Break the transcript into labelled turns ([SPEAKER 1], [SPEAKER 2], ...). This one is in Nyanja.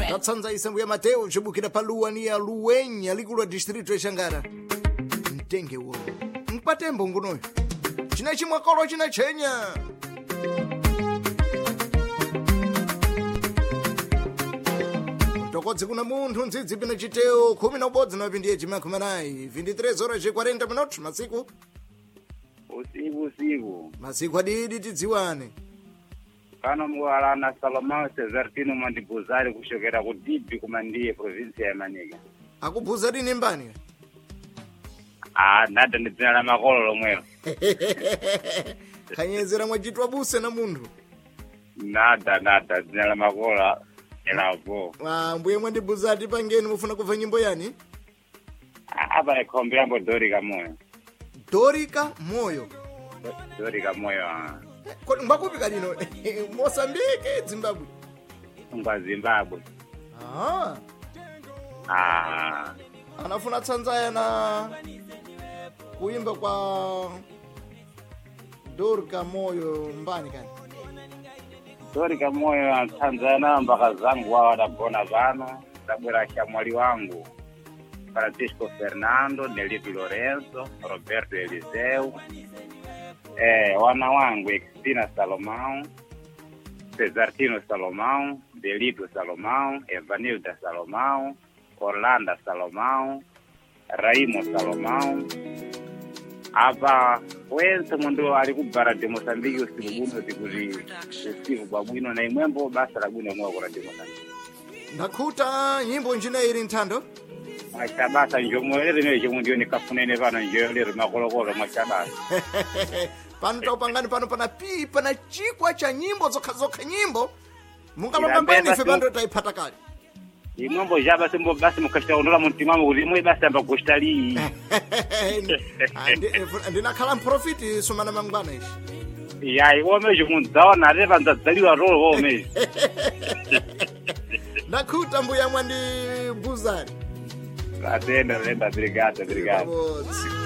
[SPEAKER 1] tatsanza isembuya Mateo chibukira paluwania luwenya likulu district eshangara mtenge wo mpatembo ngunoyo china chimwakolo china chenya tokodzi kuna munthu ndzidzi pina chiteo 11 na vindi ejima 19 23 horas e 40 minutos masiku masiku adidi tidziwane
[SPEAKER 2] kana muwalana Salomão Cesartino Mandibuzari kushokera ku Dibi kumandiye province ya Maniga.
[SPEAKER 1] Akubuzari ni mbani?
[SPEAKER 2] Nada ndi dzina la makolo lomwelo.
[SPEAKER 1] Kanyezera mwachitwa buse na munthu.
[SPEAKER 2] Nada dzina la makolo elavo.
[SPEAKER 1] Mbuye Mandibuzari pangeni mufuna kuva nyimbo yani?
[SPEAKER 2] Apa ekombera mbo Dorika Moyo.
[SPEAKER 1] Dorika Moyo.
[SPEAKER 2] Dorika Moyo.
[SPEAKER 1] Kwa mbakupika lino Mozambique Zimbabwe.
[SPEAKER 2] Zimbabwe.
[SPEAKER 1] Anafuna tsanzaya na kuimba kwa Dorika Moyo mbani kani?
[SPEAKER 2] Dorika Moyo Tanzania mpaka zangu wao wanagona vano tabwera shamwali wangu Francisco Fernando, Nelito Lorenzo, Roberto Eliseu, wana wangu Extina Salomão, Cesartino Salomão, Delito Salomão, Evanilda Salomão, Orlando Salomão, Raimo Salomão. Apa wense mundu ali kubara de Moçambique usiku buno tikuti usiku babwino na imwembo basa la bwino mwa kwa de Moçambique.
[SPEAKER 1] Nakuta nyimbo njina iri ntando?
[SPEAKER 2] Mwachabasa njomwele ne jomundio ni kafunene vana njole makolokolo mwachabasa.
[SPEAKER 1] Pano taupangani pano pana pipa na chikwa cha nyimbo zoka nyimbo mungalopambani fe bando taipata kali
[SPEAKER 2] imwembo jaba simbo basi mukashita ondola muntimamo kuti mwe basi amba kustali
[SPEAKER 1] ndinakhala mprofiti sumana mangwana ishi
[SPEAKER 2] ya iwome jomunzaona reva nzadzaliwa rolo wome
[SPEAKER 1] nakuta mbuya Mwandi Buzari
[SPEAKER 2] atenda obrigado